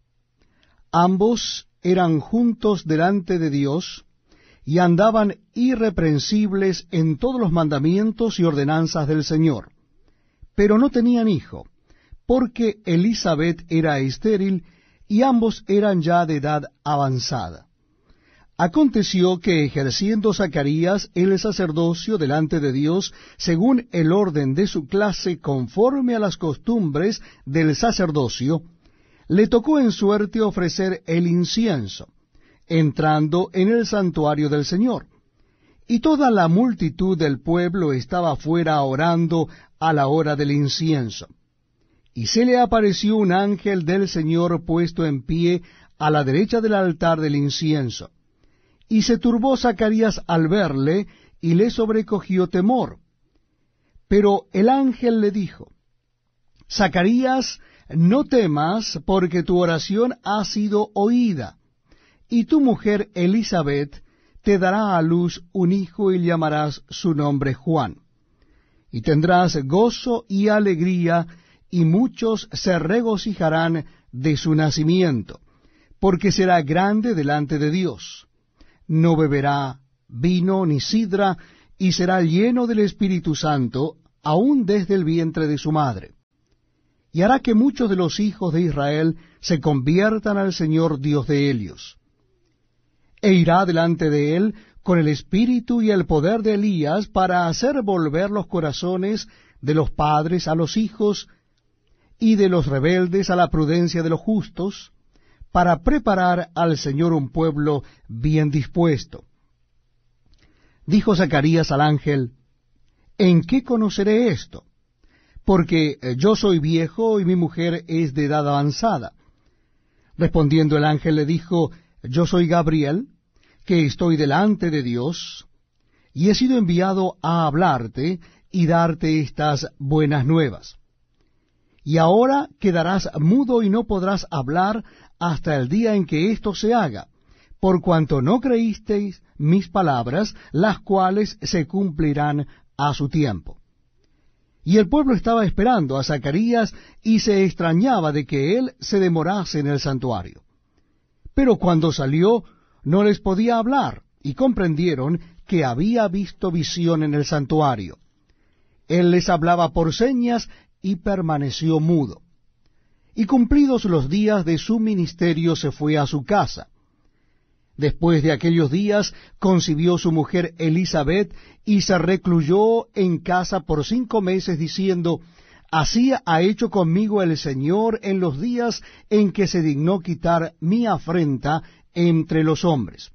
Ambos eran juntos delante de Dios, y andaban irreprensibles en todos los mandamientos y ordenanzas del Señor. Pero no tenían hijo, porque Elisabet era estéril, y ambos eran ya de edad avanzada. Aconteció que, ejerciendo Zacarías el sacerdocio delante de Dios, según el orden de su clase, conforme a las costumbres del sacerdocio, le tocó en suerte ofrecer el incienso, entrando en el santuario del Señor. Y toda la multitud del pueblo estaba fuera orando a la hora del incienso. Y se le apareció un ángel del Señor puesto en pie a la derecha del altar del incienso. Y se turbó Zacarías al verle, y le sobrecogió temor. Pero el ángel le dijo, Zacarías, no temas, porque tu oración ha sido oída, y tu mujer Elisabet te dará a luz un hijo, y llamarás su nombre Juan. y tendrás gozo y alegría, y muchos se regocijarán de su nacimiento, porque será grande delante de Dios. No beberá vino ni sidra, y será lleno del Espíritu Santo, aun desde el vientre de su madre. Y hará que muchos de los hijos de Israel se conviertan al Señor Dios de ellos. E irá delante de él con el espíritu y el poder de Elías, para hacer volver los corazones de los padres a los hijos, y de los rebeldes a la prudencia de los justos, para preparar al Señor un pueblo bien dispuesto. Dijo Zacarías al ángel: ¿En qué conoceré esto? Porque yo soy viejo y mi mujer es de edad avanzada. Respondiendo el ángel le dijo: Yo soy Gabriel, que estoy delante de Dios, y he sido enviado a hablarte y darte estas buenas nuevas. Y ahora quedarás mudo y no podrás hablar hasta el día en que esto se haga, por cuanto no creísteis mis palabras, las cuales se cumplirán a su tiempo. Y el pueblo estaba esperando a Zacarías y se extrañaba de que él se demorase en el santuario. Pero cuando salió, no les podía hablar, y comprendieron que había visto visión en el santuario. Él les hablaba por señas y permaneció mudo. Y cumplidos los días de su ministerio se fue a su casa. Después de aquellos días concibió su mujer Elisabet y se recluyó en casa por 5 meses, diciendo: Así ha hecho conmigo el Señor en los días en que se dignó quitar mi afrenta entre los hombres.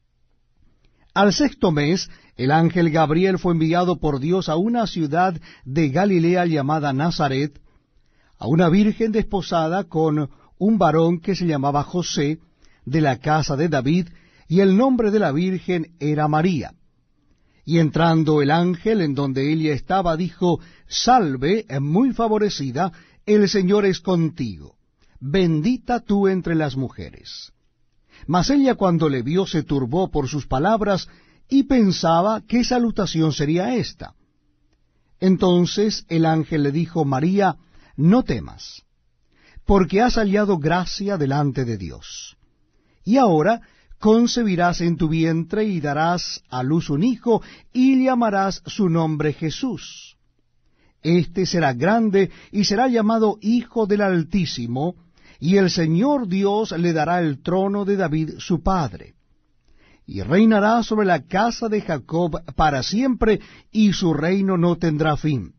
Al 6º mes, el ángel Gabriel fue enviado por Dios a una ciudad de Galilea llamada Nazaret, a una virgen desposada con un varón que se llamaba José, de la casa de David, y el nombre de la virgen era María. Y entrando el ángel en donde ella estaba, dijo: Salve, muy favorecida, el Señor es contigo, bendita tú entre las mujeres. Mas ella, cuando le vio, se turbó por sus palabras, y pensaba qué salutación sería esta. Entonces el ángel le dijo: María, no temas, porque has hallado gracia delante de Dios. Y ahora concebirás en tu vientre y darás a luz un hijo, y llamarás su nombre Jesús. Este será grande y será llamado Hijo del Altísimo, y el Señor Dios le dará el trono de David su padre. Y reinará sobre la casa de Jacob para siempre, y su reino no tendrá fin.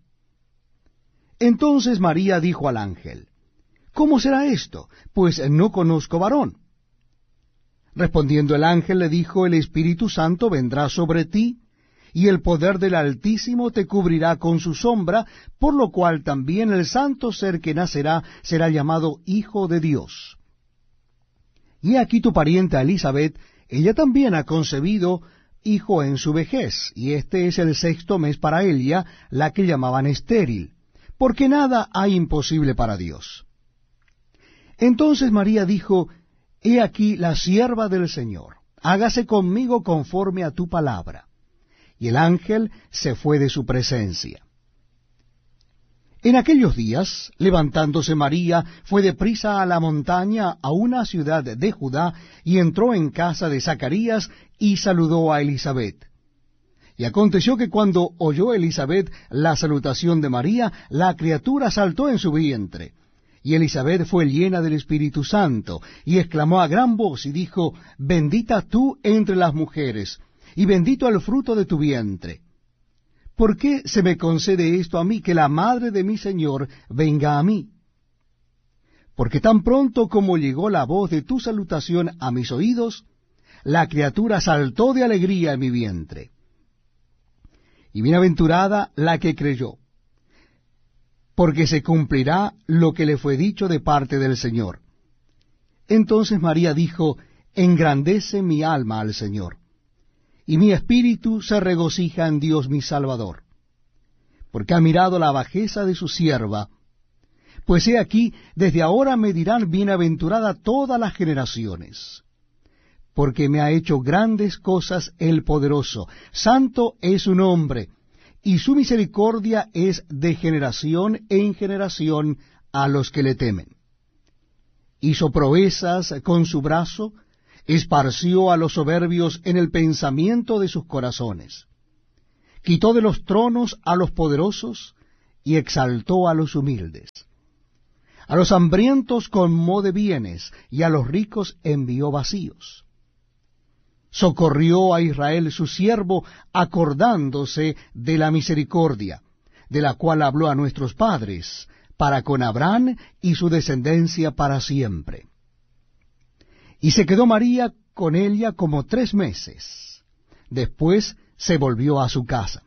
Entonces María dijo al ángel: ¿Cómo será esto? Pues no conozco varón. Respondiendo el ángel le dijo: El Espíritu Santo vendrá sobre ti, y el poder del Altísimo te cubrirá con su sombra, por lo cual también el santo ser que nacerá será llamado Hijo de Dios. Y aquí tu parienta Elisabet, ella también ha concebido hijo en su vejez, y este es el 6º mes para ella, la que llamaban estéril, porque nada hay imposible para Dios. Entonces María dijo: He aquí la sierva del Señor, hágase conmigo conforme a tu palabra. Y el ángel se fue de su presencia. En aquellos días, levantándose María, fue deprisa a la montaña, a una ciudad de Judá, y entró en casa de Zacarías, y saludó a Elisabet. Y aconteció que cuando oyó Elisabet la salutación de María, la criatura saltó en su vientre. Y Elisabet fue llena del Espíritu Santo, y exclamó a gran voz, y dijo: Bendita tú entre las mujeres, y bendito el fruto de tu vientre. ¿Por qué se me concede esto a mí, que la madre de mi Señor venga a mí? Porque tan pronto como llegó la voz de tu salutación a mis oídos, la criatura saltó de alegría en mi vientre. Y bienaventurada la que creyó, porque se cumplirá lo que le fue dicho de parte del Señor. Entonces María dijo: Engrandece mi alma al Señor, y mi espíritu se regocija en Dios mi Salvador, porque ha mirado la bajeza de su sierva. Pues he aquí, desde ahora me dirán bienaventurada todas las generaciones, porque me ha hecho grandes cosas el poderoso. Santo es su nombre, y su misericordia es de generación en generación a los que le temen. Hizo proezas con su brazo, esparció a los soberbios en el pensamiento de sus corazones. Quitó de los tronos a los poderosos y exaltó a los humildes. A los hambrientos colmó de bienes y a los ricos envió vacíos. Socorrió a Israel su siervo, acordándose de la misericordia, de la cual habló a nuestros padres, para con Abraham y su descendencia para siempre. Y se quedó María con ella como 3 meses. Después se volvió a su casa.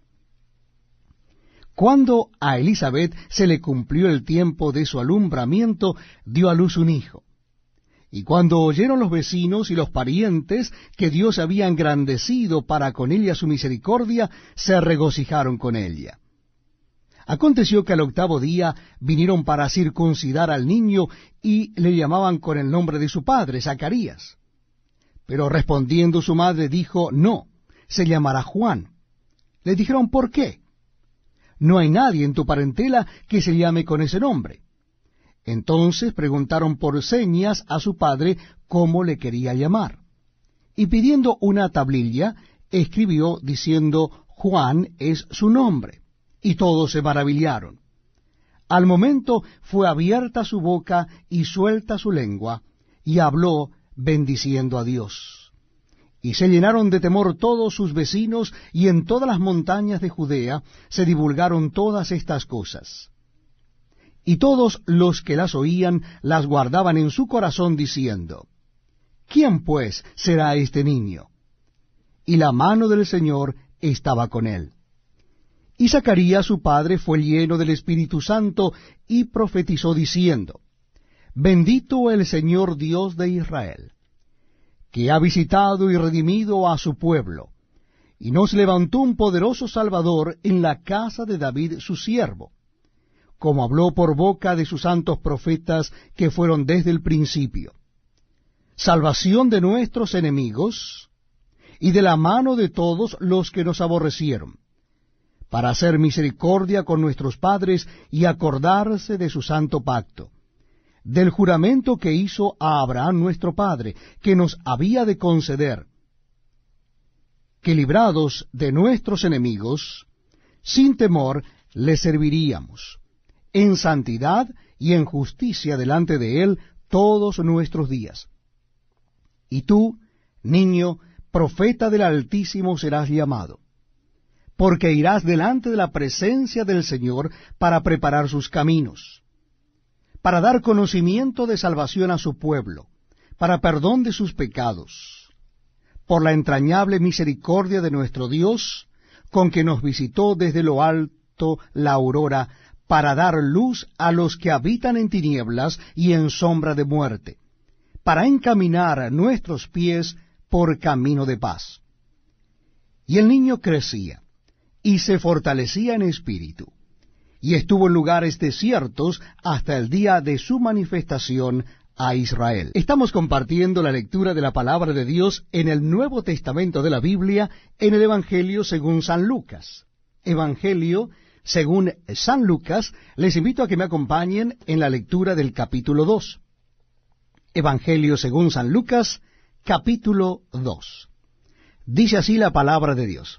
Cuando a Elisabet se le cumplió el tiempo de su alumbramiento, dio a luz un hijo. Y cuando oyeron los vecinos y los parientes que Dios había engrandecido para con ella su misericordia, se regocijaron con ella. Aconteció que al 8º día vinieron para circuncidar al niño y le llamaban con el nombre de su padre, Zacarías. Pero respondiendo su madre dijo, no, se llamará Juan. Le dijeron, ¿por qué? No hay nadie en tu parentela que se llame con ese nombre. Entonces preguntaron por señas a su padre cómo le quería llamar. Y pidiendo una tablilla, escribió diciendo, Juan es su nombre. Y todos se maravillaron. Al momento fue abierta su boca y suelta su lengua, y habló bendiciendo a Dios. Y se llenaron de temor todos sus vecinos, y en todas las montañas de Judea se divulgaron todas estas cosas. Y todos los que las oían las guardaban en su corazón, diciendo, ¿quién pues será este niño? Y la mano del Señor estaba con él. Y Zacarías su padre fue lleno del Espíritu Santo, y profetizó diciendo, bendito el Señor Dios de Israel, que ha visitado y redimido a su pueblo, y nos levantó un poderoso Salvador en la casa de David su siervo, como habló por boca de sus santos profetas que fueron desde el principio, salvación de nuestros enemigos, y de la mano de todos los que nos aborrecieron, para hacer misericordia con nuestros padres y acordarse de su santo pacto, del juramento que hizo a Abraham nuestro padre, que nos había de conceder, que librados de nuestros enemigos, sin temor le serviríamos, en santidad y en justicia delante de él todos nuestros días. Y tú, niño, profeta del Altísimo serás llamado, porque irás delante de la presencia del Señor para preparar sus caminos, para dar conocimiento de salvación a su pueblo, para perdón de sus pecados, por la entrañable misericordia de nuestro Dios, con que nos visitó desde lo alto la aurora, para dar luz a los que habitan en tinieblas y en sombra de muerte, para encaminar nuestros pies por camino de paz. Y el niño crecía, y se fortalecía en espíritu, y estuvo en lugares desiertos hasta el día de su manifestación a Israel. Estamos compartiendo la lectura de la palabra de Dios en el Nuevo Testamento de la Biblia, en el Evangelio según San Lucas. Evangelio según San Lucas, les invito a que me acompañen en la lectura del capítulo 2. Evangelio según San Lucas, capítulo 2. Dice así la palabra de Dios.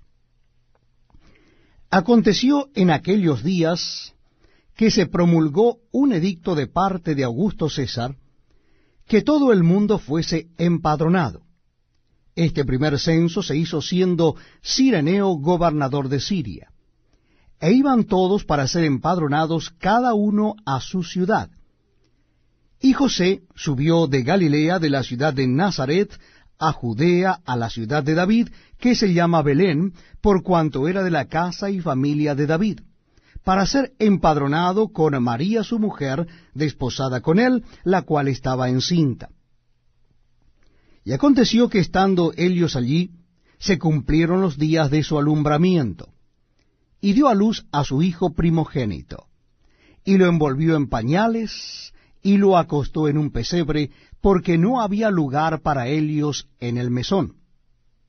Aconteció en aquellos días que se promulgó un edicto de parte de Augusto César, que todo el mundo fuese empadronado. Este primer censo se hizo siendo Cireneo gobernador de Siria. E iban todos para ser empadronados cada uno a su ciudad. Y José subió de Galilea, de la ciudad de Nazaret, a Judea, a la ciudad de David, que se llama Belén, por cuanto era de la casa y familia de David, para ser empadronado con María su mujer, desposada con él, la cual estaba encinta. Y aconteció que estando ellos allí, se cumplieron los días de su alumbramiento, y dio a luz a su hijo primogénito, y lo envolvió en pañales, y lo acostó en un pesebre, porque no había lugar para ellos en el mesón.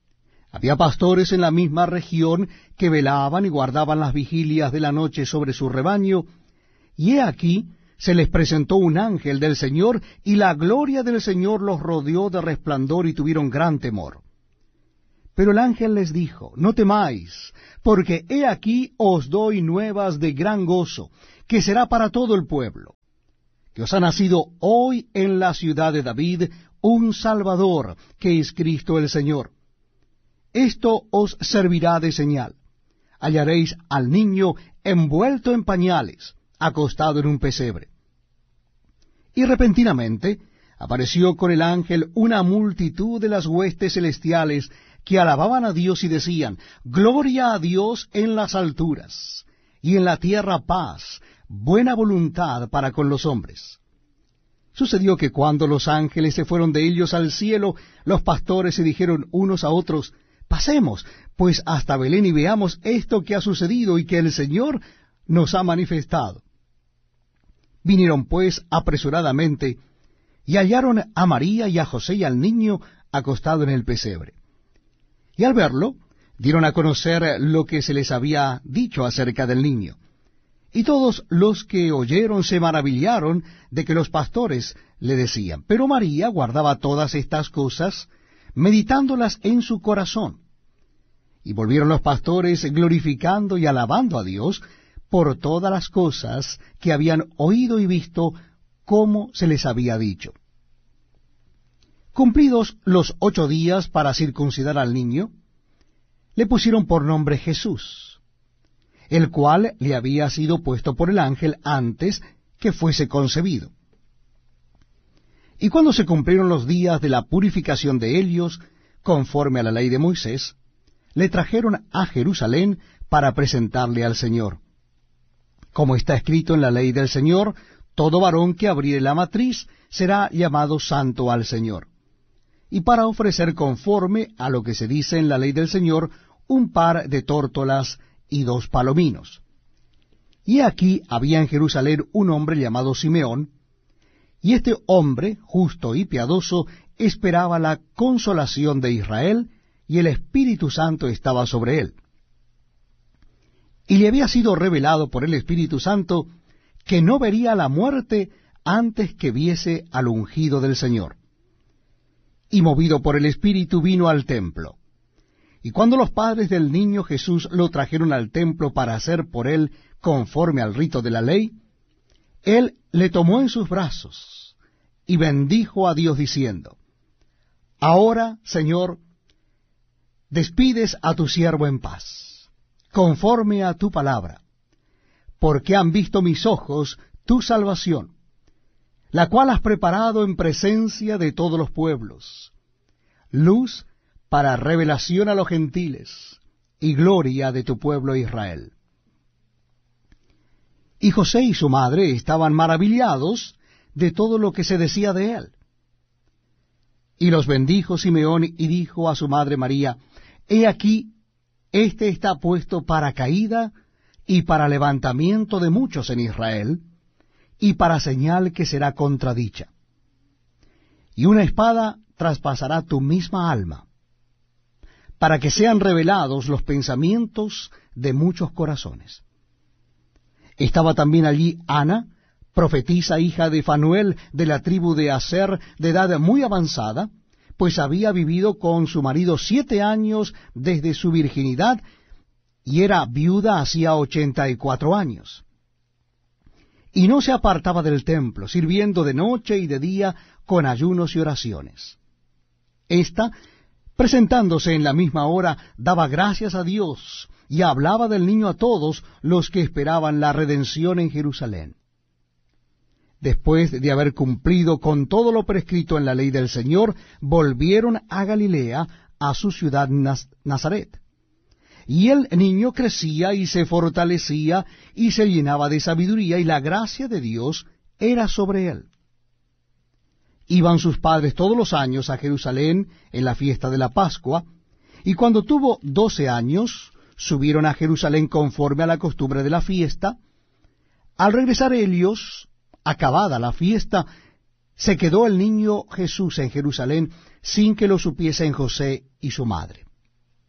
Había pastores en la misma región que velaban y guardaban las vigilias de la noche sobre su rebaño, y he aquí se les presentó un ángel del Señor, y la gloria del Señor los rodeó de resplandor, y tuvieron gran temor. Pero el ángel les dijo: no temáis, porque he aquí os doy nuevas de gran gozo, que será para todo el pueblo, que os ha nacido hoy en la ciudad de David un Salvador, que es Cristo el Señor. Esto os servirá de señal: hallaréis al niño envuelto en pañales, acostado en un pesebre. Y repentinamente apareció con el ángel una multitud de las huestes celestiales, que alababan a Dios y decían: gloria a Dios en las alturas, y en la tierra paz, buena voluntad para con los hombres. Sucedió que cuando los ángeles se fueron de ellos al cielo, los pastores se dijeron unos a otros: pasemos, pues, hasta Belén, y veamos esto que ha sucedido y que el Señor nos ha manifestado. Vinieron pues apresuradamente, y hallaron a María y a José y al niño acostado en el pesebre. Y al verlo, dieron a conocer lo que se les había dicho acerca del niño. Y todos los que oyeron se maravillaron de que los pastores le decían. Pero María guardaba todas estas cosas, meditándolas en su corazón. Y volvieron los pastores glorificando y alabando a Dios por todas las cosas que habían oído y visto, como se les había dicho. Cumplidos los 8 días para circuncidar al niño, le pusieron por nombre Jesús, el cual le había sido puesto por el ángel antes que fuese concebido. Y cuando se cumplieron los días de la purificación de ellos, conforme a la ley de Moisés, le trajeron a Jerusalén para presentarle al Señor. Como está escrito en la ley del Señor, todo varón que abriere la matriz será llamado santo al Señor. Y para ofrecer conforme a lo que se dice en la ley del Señor, un par de tórtolas y 2 palominos. Y aquí había en Jerusalén un hombre llamado Simeón, y este hombre, justo y piadoso, esperaba la consolación de Israel, y el Espíritu Santo estaba sobre él. Y le había sido revelado por el Espíritu Santo que no vería la muerte antes que viese al ungido del Señor. Y movido por el Espíritu vino al templo. Y cuando los padres del niño Jesús lo trajeron al templo para hacer por él conforme al rito de la ley, él le tomó en sus brazos y bendijo a Dios diciendo: ahora, Señor, despides a tu siervo en paz, conforme a tu palabra, porque han visto mis ojos tu salvación, la cual has preparado en presencia de todos los pueblos, luz para revelación a los gentiles, y gloria de tu pueblo Israel. Y José y su madre estaban maravillados de todo lo que se decía de él. Y los bendijo Simeón, y dijo a su madre María: he aquí, este está puesto para caída y para levantamiento de muchos en Israel, y para señal que será contradicha. Y una espada traspasará tu misma alma, para que sean revelados los pensamientos de muchos corazones. Estaba también allí Ana, profetisa, hija de Fanuel, de la tribu de Aser, de edad muy avanzada, pues había vivido con su marido 7 años desde su virginidad, y era viuda hacía 84 años. Y no se apartaba del templo, sirviendo de noche y de día con ayunos y oraciones. Esta, presentándose en la misma hora, daba gracias a Dios, y hablaba del niño a todos los que esperaban la redención en Jerusalén. Después de haber cumplido con todo lo prescrito en la ley del Señor, volvieron a Galilea, a su ciudad Nazaret. Y el niño crecía y se fortalecía, y se llenaba de sabiduría, y la gracia de Dios era sobre él. Iban sus padres todos los años a Jerusalén en la fiesta de la Pascua, y cuando tuvo 12 años, subieron a Jerusalén conforme a la costumbre de la fiesta. Al regresar ellos, acabada la fiesta, se quedó el niño Jesús en Jerusalén sin que lo supiesen José y su madre.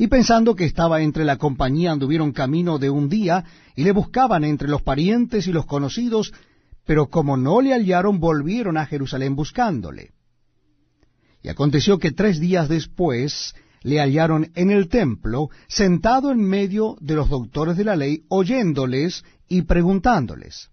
Y pensando que estaba entre la compañía, anduvieron camino de un día, y le buscaban entre los parientes y los conocidos, pero como no le hallaron, volvieron a Jerusalén buscándole. Y aconteció que 3 días después le hallaron en el templo, sentado en medio de los doctores de la ley, oyéndoles y preguntándoles.